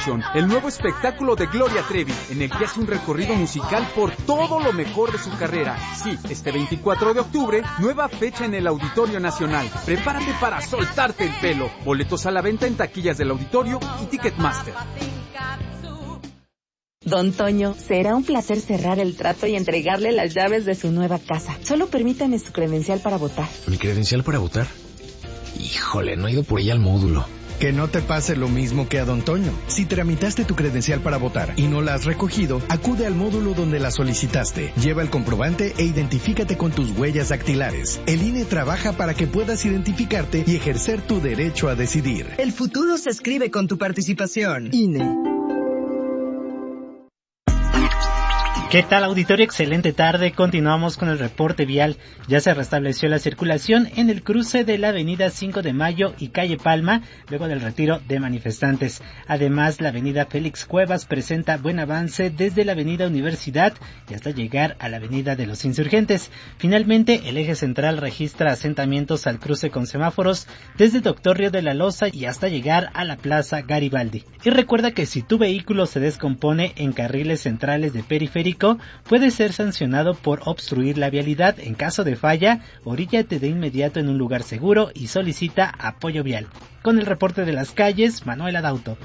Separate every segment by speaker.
Speaker 1: Exposición, el nuevo espectáculo de Gloria Trevi, en el que hace un recorrido musical por todo lo mejor de su carrera. Sí, este 24 de octubre, nueva fecha en el Auditorio Nacional. Prepárate para soltarte el pelo. Boletos a la venta en taquillas del auditorio y Ticketmaster.
Speaker 2: Don Toño, será un placer cerrar el trato y entregarle las llaves de su nueva casa. Solo permítame su credencial para votar.
Speaker 3: ¿Mi credencial para votar? Híjole, no he ido por ella al módulo.
Speaker 4: Que no te pase lo mismo que a Don Toño. Si tramitaste tu credencial para votar y no la has recogido, acude al módulo donde la solicitaste. Lleva el comprobante e identifícate con tus huellas dactilares. El INE trabaja para que puedas identificarte y ejercer tu derecho a decidir.
Speaker 5: El futuro se escribe con tu participación. INE.
Speaker 6: ¿Qué tal, auditorio? Excelente tarde. Continuamos con el reporte vial. Ya se restableció la circulación en el cruce de la avenida 5 de Mayo y calle Palma, luego del retiro de manifestantes. Además, la avenida Félix Cuevas presenta buen avance desde la avenida Universidad y hasta llegar a la avenida de los Insurgentes. Finalmente, el eje central registra asentamientos al cruce con semáforos desde Doctor Río de la Loza y hasta llegar a la Plaza Garibaldi. Y recuerda que si tu vehículo se descompone en carriles centrales de periférico, puede ser sancionado por obstruir la vialidad. En caso de falla, oríllate de inmediato en un lugar seguro y solicita apoyo vial. Con el reporte de las calles, Manuel Adauto.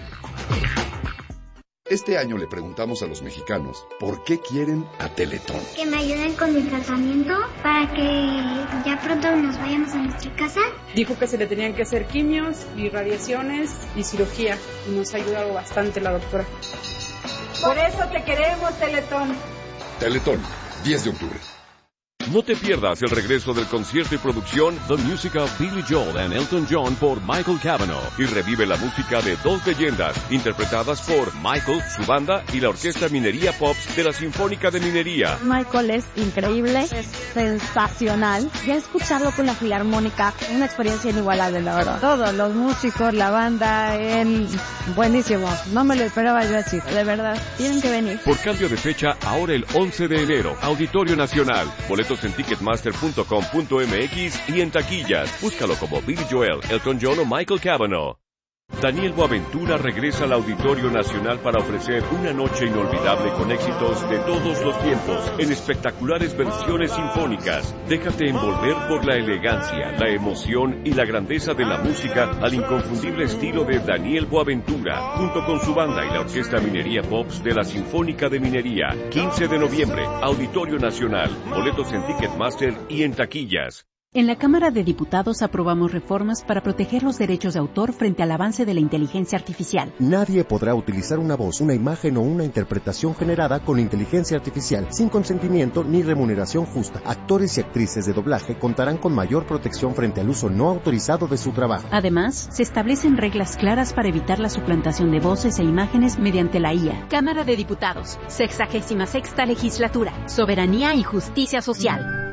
Speaker 7: Este año le preguntamos a los mexicanos por qué quieren a Teletón.
Speaker 8: Que me ayuden con mi tratamiento para que ya pronto nos vayamos a nuestra casa.
Speaker 9: Dijo que se le tenían que hacer quimios y radiaciones y cirugía y nos ha ayudado bastante la doctora.
Speaker 10: Por eso te queremos, Teletón.
Speaker 7: Teletón, 10 de octubre.
Speaker 11: No te pierdas el regreso del concierto y producción The Music of Billy Joel and Elton John por Michael Cavanaugh y revive la música de dos leyendas interpretadas por Michael, su banda y la Orquesta Minería Pops de la Sinfónica de Minería.
Speaker 12: Michael es increíble, es sensacional. Ya escucharlo con la Filarmónica, una experiencia inigualable, la verdad. Todos los músicos, la banda, él, buenísimo. No me lo esperaba yo así, de verdad. Tienen que venir.
Speaker 11: Por cambio de fecha, ahora el 11 de enero, Auditorio Nacional. Boletos en ticketmaster.com.mx y en taquillas. Búscalo como Billy Joel, Elton John o Michael Cavanaugh. Daniel Boaventura regresa al Auditorio Nacional para ofrecer una noche inolvidable con éxitos de todos los tiempos, en espectaculares versiones sinfónicas. Déjate envolver por la elegancia, la emoción y la grandeza de la música al inconfundible estilo de Daniel Boaventura, junto con su banda y la Orquesta Minería Pops de la Sinfónica de Minería. 15 de noviembre, Auditorio Nacional. Boletos en Ticketmaster y en taquillas.
Speaker 13: En la Cámara de Diputados aprobamos reformas para proteger los derechos de autor frente al avance de la inteligencia artificial.
Speaker 14: Nadie podrá utilizar una voz, una imagen o una interpretación generada con inteligencia artificial sin consentimiento ni remuneración justa. Actores y actrices de doblaje contarán con mayor protección frente al uso no autorizado de su trabajo.
Speaker 13: Además, se establecen reglas claras para evitar la suplantación de voces e imágenes mediante la IA.
Speaker 15: Cámara de Diputados, 66ª Legislatura, Soberanía y Justicia Social.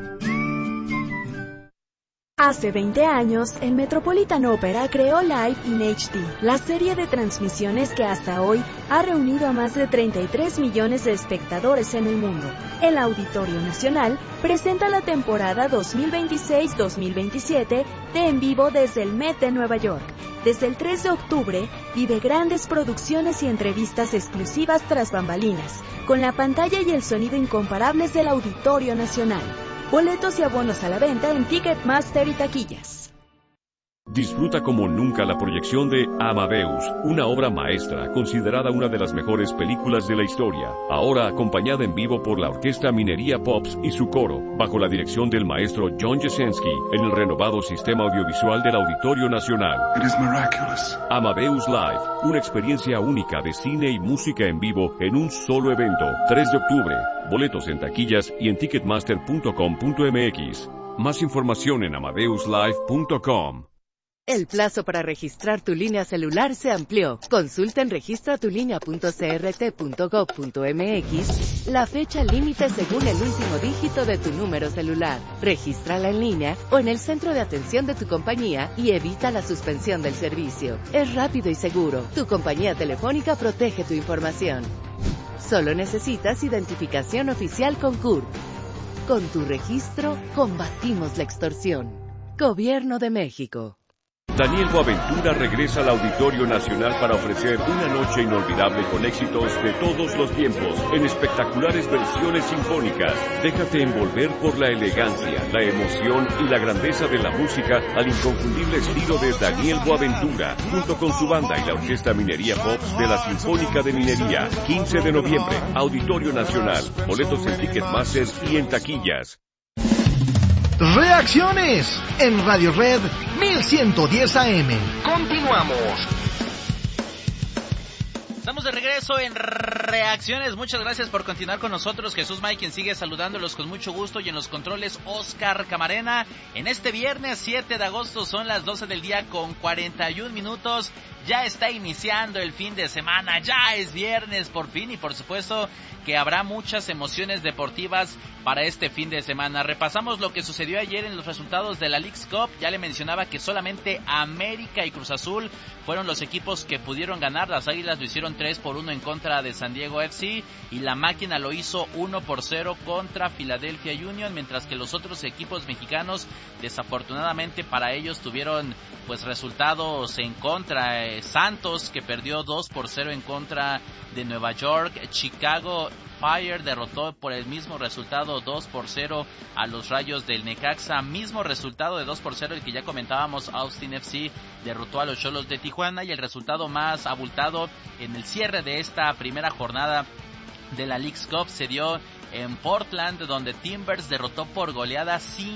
Speaker 16: Hace 20 años, el Metropolitan Opera creó Live in HD, la serie de transmisiones que hasta hoy ha reunido a más de 33 millones de espectadores en el mundo. El Auditorio Nacional presenta la temporada 2026-2027 de En Vivo desde el Met de Nueva York. Desde el 3 de octubre, vive grandes producciones y entrevistas exclusivas tras bambalinas, con la pantalla y el sonido incomparables del Auditorio Nacional. Boletos y abonos a la venta en Ticketmaster y taquillas.
Speaker 11: Disfruta como nunca la proyección de Amadeus, una obra maestra considerada una de las mejores películas de la historia, ahora acompañada en vivo por la Orquesta Minería Pops y su coro, bajo la dirección del maestro John Jasenski, en el renovado sistema audiovisual del Auditorio Nacional.
Speaker 17: It is miraculous.
Speaker 11: Amadeus Live, una experiencia única de cine y música en vivo en un solo evento, 3 de octubre. Boletos en taquillas y en ticketmaster.com.mx. Más información en amadeuslive.com.
Speaker 18: El plazo para registrar tu línea celular se amplió. Consulta en registratulinea.crt.gov.mx la fecha límite según el último dígito de tu número celular. Regístrala en línea o en el centro de atención de tu compañía y evita la suspensión del servicio. Es rápido y seguro. Tu compañía telefónica protege tu información. Solo necesitas identificación oficial con CURP. Con tu registro, combatimos la extorsión. Gobierno de México.
Speaker 11: Daniel Boaventura regresa al Auditorio Nacional para ofrecer una noche inolvidable con éxitos de todos los tiempos, en espectaculares versiones sinfónicas. Déjate envolver por la elegancia, la emoción y la grandeza de la música al inconfundible estilo de Daniel Boaventura, junto con su banda y la Orquesta Minería Pops de la Sinfónica de Minería. 15 de noviembre, Auditorio Nacional. Boletos en Ticketmaster y en taquillas.
Speaker 17: Reacciones en Radio Red 1110 AM. Continuamos.
Speaker 19: Estamos de regreso en Reacciones. Muchas gracias por continuar con nosotros. Jesús May, quien sigue saludándolos con mucho gusto, y en los controles Oscar Camarena. En este viernes 7 de agosto son las 12 del día con 41 minutos. Ya está iniciando el fin de semana, ya es viernes por fin, y por supuesto que habrá muchas emociones deportivas para este fin de semana. Repasamos lo que sucedió ayer en los resultados de la Leagues Cup. Ya le mencionaba que solamente América y Cruz Azul fueron los equipos que pudieron ganar. Las Águilas lo hicieron 3-1 en contra de San Diego FC, y la Máquina lo hizo 1-0 contra Philadelphia Union, mientras que los otros equipos mexicanos, desafortunadamente para ellos, tuvieron pues resultados en contra. Santos, que perdió 2-0 en contra de Nueva York. Chicago Fire derrotó por el mismo resultado 2-0 a los Rayos del Necaxa. Mismo resultado de 2-0 el que ya comentábamos. Austin FC derrotó a los Xolos de Tijuana, y el resultado más abultado en el cierre de esta primera jornada de la Leagues Cup se dio en Portland, donde Timbers derrotó por goleada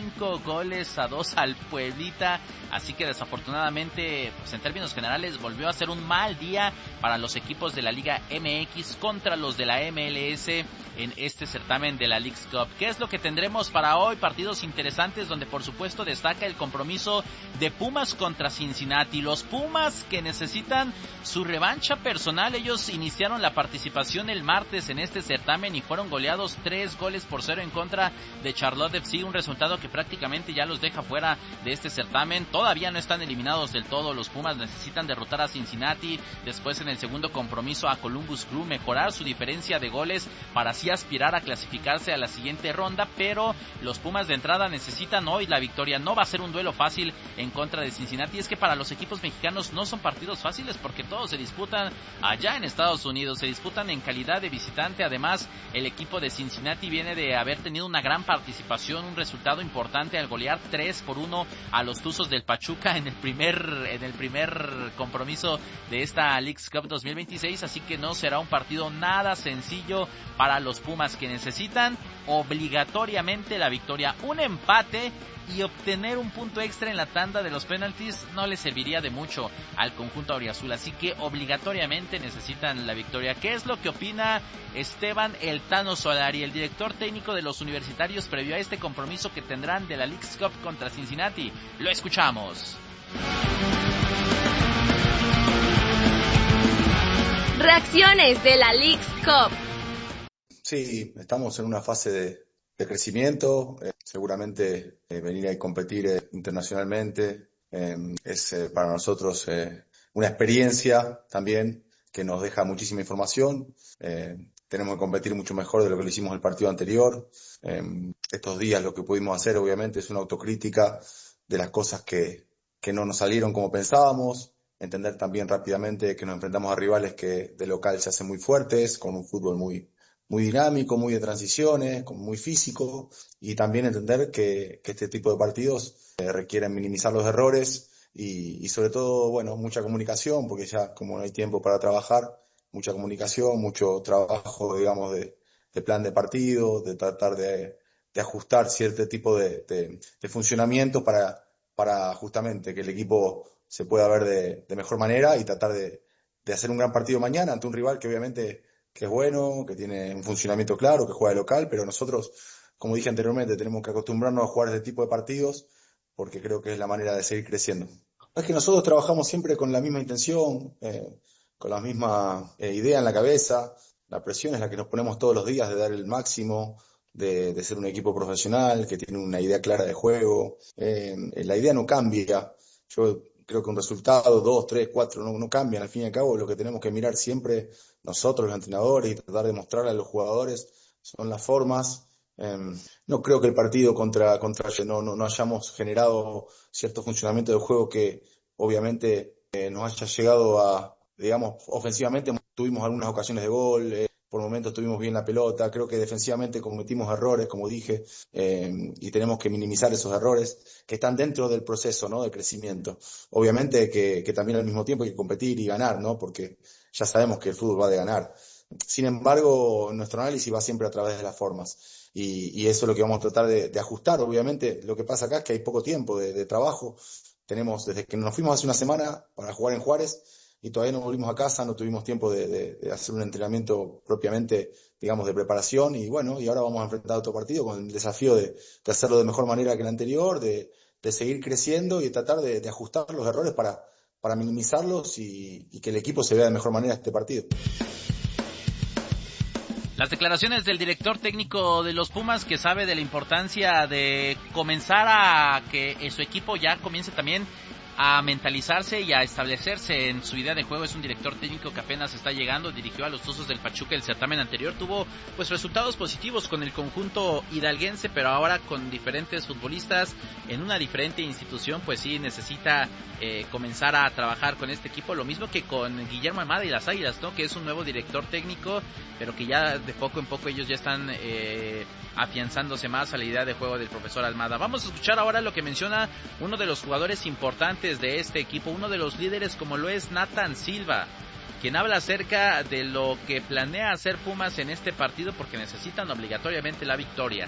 Speaker 19: 5-2 al Pueblita. Así que desafortunadamente, pues en términos generales, volvió a ser un mal día para los equipos de la Liga MX contra los de la MLS en este certamen de la Leagues Cup. ¿Qué es lo que tendremos para hoy? Partidos interesantes donde por supuesto destaca el compromiso de Pumas contra Cincinnati. Los Pumas, que necesitan su revancha personal. Ellos iniciaron la participación el martes en este certamen y fueron goleados 3-0 en contra de Charlotte FC, un resultado que prácticamente ya los deja fuera de este certamen. Todavía no están eliminados del todo. Los Pumas necesitan derrotar a Cincinnati, después en el segundo compromiso a Columbus Crew, mejorar su diferencia de goles para así aspirar a clasificarse a la siguiente ronda, pero los Pumas de entrada necesitan hoy la victoria. No va a ser un duelo fácil en contra de Cincinnati. Es que para los equipos mexicanos no son partidos fáciles, porque todos se disputan allá en Estados Unidos, se disputan en calidad de visitante. Además, el equipo de Cincinnati viene de haber tenido una gran participación, un resultado importante al golear 3-1 a los Tuzos del Pachuca en el primer compromiso de esta Leagues Cup 2026, así que no será un partido nada sencillo para los Pumas, que necesitan obligatoriamente la victoria. Un empate y obtener un punto extra en la tanda de los penaltis no le serviría de mucho al conjunto auriazul, así que obligatoriamente necesitan la victoria. ¿Qué es lo que opina Esteban El Tano Solari, el director técnico de los Universitarios, previo a este compromiso que tendrán de la Leagues Cup contra Cincinnati? Lo escuchamos.
Speaker 20: Reacciones de la Leagues Cup.
Speaker 21: Sí, estamos en una fase de crecimiento. Seguramente venir a competir internacionalmente es para nosotros una experiencia también que nos deja muchísima información. Tenemos que competir mucho mejor de lo que lo hicimos el partido anterior. Estos días lo que pudimos hacer obviamente es una autocrítica de las cosas que no nos salieron como pensábamos. Entender también rápidamente que nos enfrentamos a rivales que de local se hacen muy fuertes, con un fútbol muy dinámico, muy de transiciones, muy físico, y también entender que este tipo de partidos requieren minimizar los errores y sobre todo, bueno, mucha comunicación, porque ya como no hay tiempo para trabajar, mucha comunicación, mucho trabajo, digamos, de plan de partido, de tratar de ajustar cierto tipo de funcionamiento para justamente que el equipo se pueda ver de mejor manera y tratar de hacer un gran partido mañana ante un rival que obviamente que es bueno, que tiene un funcionamiento claro, que juega de local, pero nosotros, como dije anteriormente, tenemos que acostumbrarnos a jugar este tipo de partidos porque creo que es la manera de seguir creciendo. Es que nosotros trabajamos siempre con la misma intención, con la misma idea en la cabeza. La presión es la que nos ponemos todos los días de dar el máximo, de ser un equipo profesional que tiene una idea clara de juego. La idea no cambia. Yo creo que un resultado, 2, 3, 4, no cambian. Al fin y al cabo, lo que tenemos que mirar siempre nosotros, los entrenadores, y tratar de mostrarle a los jugadores son las formas. No creo que el partido contra no hayamos generado cierto funcionamiento de juego que obviamente nos haya llegado a, digamos, ofensivamente tuvimos algunas ocasiones de gol, por momentos tuvimos bien la pelota, creo que defensivamente cometimos errores, como dije, y tenemos que minimizar esos errores que están dentro del proceso, ¿no?, de crecimiento. Obviamente que también al mismo tiempo hay que competir y ganar, ¿no?, porque ya sabemos que el fútbol va de ganar. Sin embargo, nuestro análisis va siempre a través de las formas y eso es lo que vamos a tratar de ajustar. Obviamente, lo que pasa acá es que hay poco tiempo de trabajo. Tenemos, desde que nos fuimos hace una semana para jugar en Juárez y todavía no volvimos a casa, no tuvimos tiempo de hacer un entrenamiento propiamente, digamos, de preparación y bueno, y ahora vamos a enfrentar otro partido con el desafío de hacerlo de mejor manera que el anterior, de seguir creciendo y tratar de ajustar los errores para minimizarlos y que el equipo se vea de mejor manera este partido.
Speaker 19: Las declaraciones del director técnico de los Pumas, que sabe de la importancia de comenzar a que su equipo ya comience también a mentalizarse y a establecerse en su idea de juego. Es un director técnico que apenas está llegando, dirigió a los Tuzos del Pachuca el certamen anterior, tuvo pues resultados positivos con el conjunto hidalguense, pero ahora con diferentes futbolistas en una diferente institución, pues sí necesita comenzar a trabajar con este equipo, lo mismo que con Guillermo Almada y las Águilas, ¿no?, que es un nuevo director técnico, pero que ya de poco en poco ellos ya están afianzándose más a la idea de juego del profesor Almada. Vamos a escuchar ahora lo que menciona uno de los jugadores importantes de este equipo, uno de los líderes como lo es Nathan Silva, quien habla acerca de lo que planea hacer Pumas en este partido porque necesitan obligatoriamente la victoria.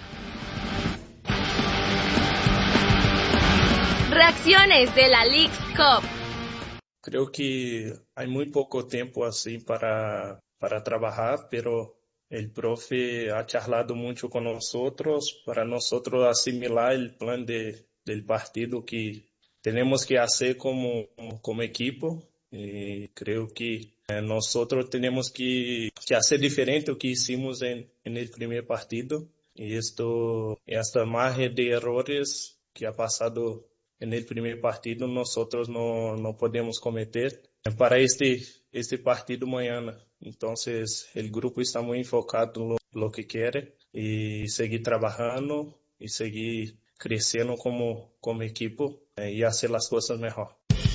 Speaker 20: Reacciones de la Leagues Cup.
Speaker 1: Creo que hay muy poco tiempo así para trabajar, pero el profe ha charlado mucho con nosotros para nosotros asimilar el plan del partido que tenemos que hacer como equipo. Y creo que nosotros tenemos que hacer diferente lo que hicimos en el primer partido. Y esta margen de errores que ha pasado en el primer partido nosotros no podemos cometer para este partido mañana. Entonces el grupo está muy enfocado en lo que quiere y seguir trabajando y seguir creciendo como equipo y hacer las cosas mejor.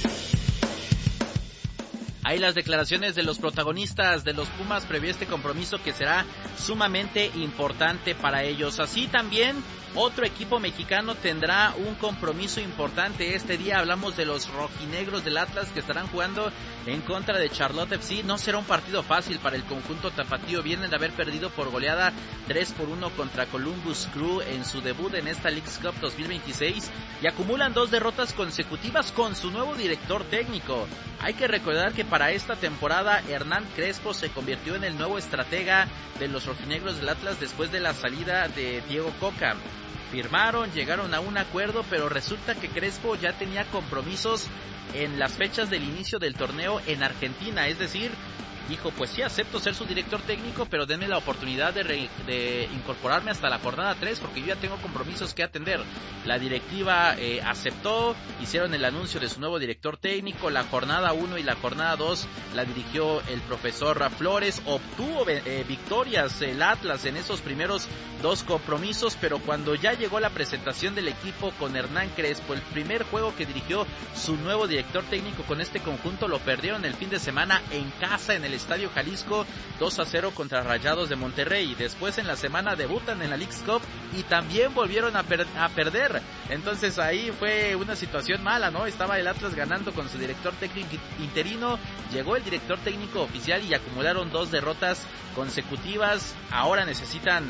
Speaker 19: Hay las declaraciones de los protagonistas de los Pumas previo a este compromiso que será sumamente importante para ellos. Así también otro equipo mexicano tendrá un compromiso importante este día. Hablamos de los rojinegros del Atlas que estarán jugando en contra de Charlotte FC. No será un partido fácil para el conjunto tapatío. Vienen de haber perdido por goleada 3-1 contra Columbus Crew en su debut en esta Leagues Cup 2026 y acumulan 2 derrotas consecutivas con su nuevo director técnico. Hay que recordar que para esta temporada Hernán Crespo se convirtió en el nuevo estratega de los rojinegros del Atlas después de la salida de Diego Coca. Firmaron, llegaron a un acuerdo, pero resulta que Crespo ya tenía compromisos en las fechas del inicio del torneo en Argentina, es decir, dijo, pues sí, acepto ser su director técnico, pero denme la oportunidad de incorporarme hasta la jornada 3, porque yo ya tengo compromisos que atender. La directiva aceptó, hicieron el anuncio de su nuevo director técnico, la jornada 1 y la jornada 2 la dirigió el profesor Flores, obtuvo victorias el Atlas en esos primeros 2 compromisos, pero cuando ya llegó la presentación del equipo con Hernán Crespo, el primer juego que dirigió su nuevo director técnico con este conjunto lo perdieron el fin de semana en casa en el Estadio Jalisco 2-0 contra Rayados de Monterrey. Después en la semana debutan en la Leagues Cup y también volvieron a perder. Entonces ahí fue una situación mala, ¿no? Estaba el Atlas ganando con su director técnico interino, llegó el director técnico oficial y acumularon 2 derrotas consecutivas. Ahora necesitan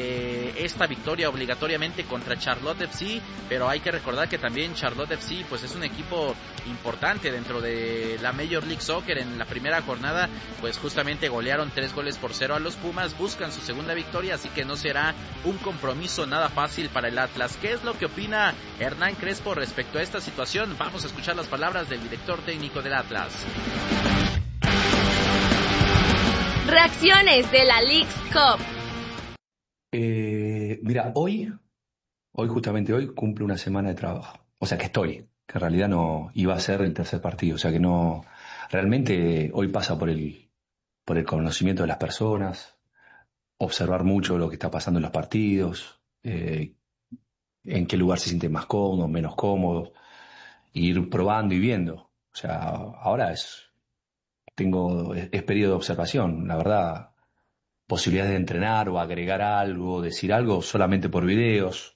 Speaker 19: esta victoria obligatoriamente contra Charlotte FC, pero hay que recordar que también Charlotte FC pues es un equipo importante dentro de la Major League Soccer. En la primera jornada pues justamente golearon 3-0 a los Pumas, buscan su segunda victoria, así que no será un compromiso nada fácil para el Atlas. ¿Qué es lo que opina Hernán Crespo respecto a esta situación? Vamos a escuchar las palabras del director técnico del Atlas.
Speaker 20: Reacciones de la Leagues Cup.
Speaker 22: Mira, justamente hoy cumple una semana de trabajo. O sea que en realidad no iba a ser el tercer partido. O sea que no, realmente hoy pasa por el conocimiento de las personas, observar mucho lo que está pasando en los partidos, en qué lugar se siente más cómodo, menos cómodo, ir probando y viendo. O sea, ahora es periodo de observación, la verdad. Posibilidades de entrenar o agregar algo, decir algo solamente por videos,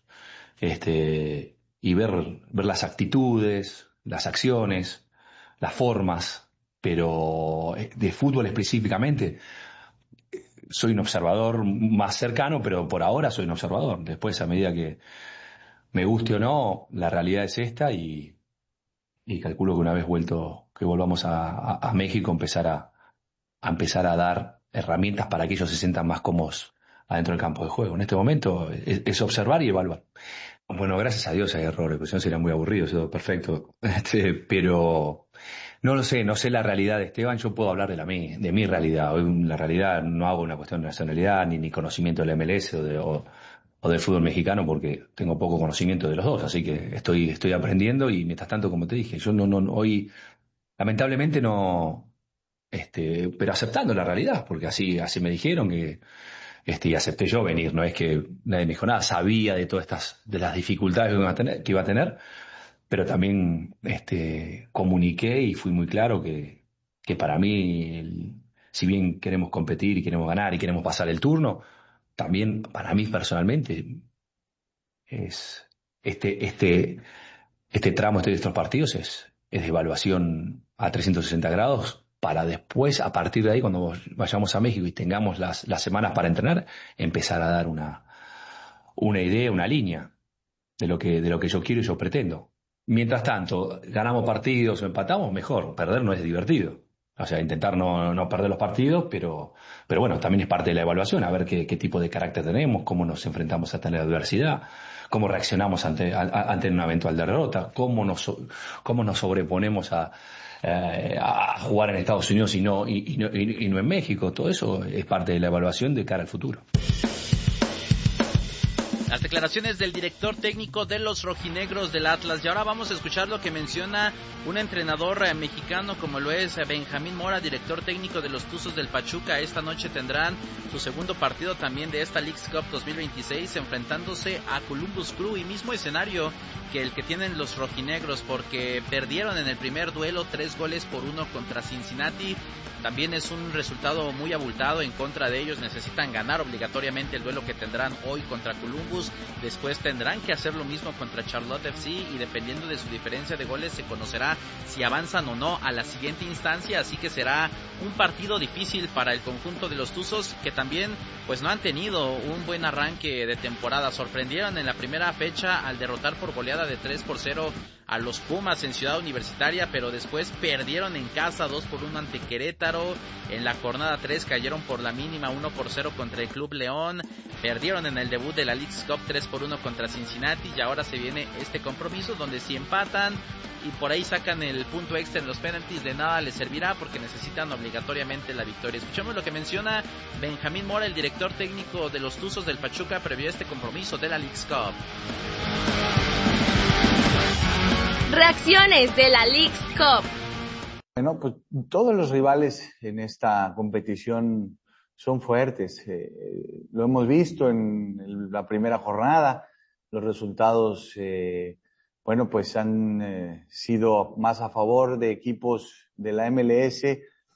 Speaker 22: y ver las actitudes, las acciones, las formas, pero de fútbol específicamente soy un observador más cercano, pero por ahora soy un observador. Después, a medida que me guste o no, la realidad es esta y calculo que una vez que volvamos a México, empezar a dar herramientas para que ellos se sientan más cómodos adentro del campo de juego. En este momento es observar y evaluar. Bueno, gracias a Dios hay errores, porque si no sería muy aburrido, eso perfecto. Pero no lo sé, no sé la realidad de Esteban, yo puedo hablar de mi realidad. Hoy la realidad no hago una cuestión de nacionalidad, ni conocimiento del MLS o del fútbol mexicano, porque tengo poco conocimiento de los dos, así que estoy aprendiendo y mientras tanto, como te dije, yo hoy lamentablemente no, pero aceptando la realidad, porque así me dijeron y acepté yo venir, no es que nadie me dijo nada, sabía de todas de las dificultades que iba a tener, pero también comuniqué y fui muy claro que para mí, si bien queremos competir y queremos ganar y queremos pasar el turno, también para mí personalmente es este tramo de estos partidos es de evaluación a 360 grados para después, a partir de ahí, cuando vayamos a México y tengamos las semanas para entrenar, empezar a dar una idea, una línea de lo que yo quiero y yo pretendo. Mientras tanto, ganamos partidos o empatamos, mejor. Perder no es divertido. O sea, intentar no perder los partidos, pero bueno, también es parte de la evaluación, a ver qué tipo de carácter tenemos, cómo nos enfrentamos a la adversidad, cómo reaccionamos ante una eventual derrota, cómo nos sobreponemos a jugar en Estados Unidos y no en México. Todo eso es parte de la evaluación de cara al futuro.
Speaker 19: Las declaraciones del director técnico de los rojinegros del Atlas. Y ahora vamos a escuchar lo que menciona un entrenador mexicano como lo es Benjamín Mora, director técnico de los Tuzos del Pachuca. Esta noche tendrán su segundo partido también de esta Leagues Cup 2026, enfrentándose a Columbus Crew, y mismo escenario que el que tienen los rojinegros, porque perdieron en el primer duelo 3-1 contra Cincinnati. También es un resultado muy abultado en contra de ellos. Necesitan ganar obligatoriamente el duelo que tendrán hoy contra Columbus. Después tendrán que hacer lo mismo contra Charlotte FC, y dependiendo de su diferencia de goles se conocerá si avanzan o no a la siguiente instancia. Así que será un partido difícil para el conjunto de los Tuzos, que también pues no han tenido un buen arranque de temporada. Sorprendieron en la primera fecha al derrotar por goleada de 3-0 a los Pumas en Ciudad Universitaria, pero después perdieron en casa 2-1 ante Querétaro. En la jornada 3 cayeron por la mínima 1-0 contra el Club León. Perdieron en el debut de la Leagues Cup 3-1 contra Cincinnati, y ahora se viene este compromiso donde si empatan y por ahí sacan el punto extra en los penaltis, de nada les servirá porque necesitan obligatoriamente la victoria. Escuchemos lo que menciona Benjamín Mora, el director técnico de los Tuzos del Pachuca, previo a este compromiso de la Leagues Cup.
Speaker 20: Reacciones de la Leagues Cup.
Speaker 2: Bueno, pues todos los rivales en esta competición son fuertes. Lo hemos visto en la primera jornada. Los resultados, bueno, pues han sido más a favor de equipos de la MLS.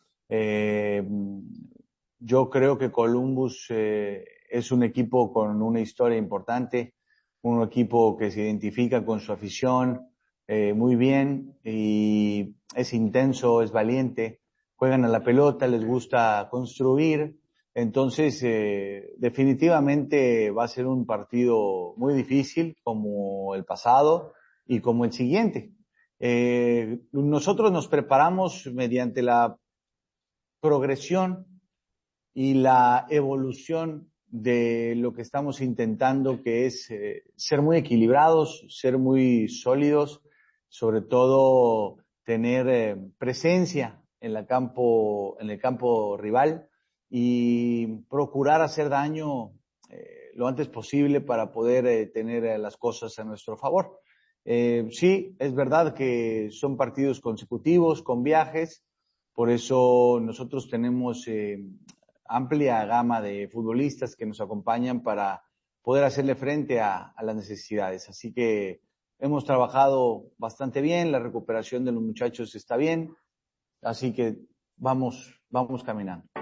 Speaker 2: Yo creo que Columbus es un equipo con una historia importante, un equipo que se identifica con su afición muy bien, y es intenso, es valiente, juegan a la pelota, les gusta construir. Entonces, definitivamente va a ser un partido muy difícil, como el pasado y como el siguiente. Nosotros nos preparamos mediante la progresión y la evolución de lo que estamos intentando, que es ser muy equilibrados, ser muy sólidos, sobre todo tener presencia en el campo rival, y procurar hacer daño lo antes posible para poder tener las cosas a nuestro favor. Sí, es verdad que son partidos consecutivos con viajes, por eso nosotros tenemos amplia gama de futbolistas que nos acompañan para poder hacerle frente a las necesidades. Así que hemos trabajado bastante bien, la recuperación de los muchachos está bien, así que vamos caminando.